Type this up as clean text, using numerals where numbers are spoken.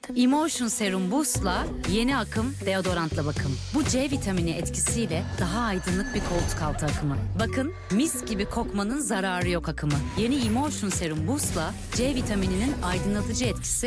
Emotion Serum Boost'la yeni akım deodorantla bakım. Bu C vitamini etkisiyle daha aydınlık bir koltuk altı akımı. Bakın, mis gibi kokmanın zararı yok akımı. Yeni Emotion Serum Boost'la C vitamininin aydınlatıcı etkisi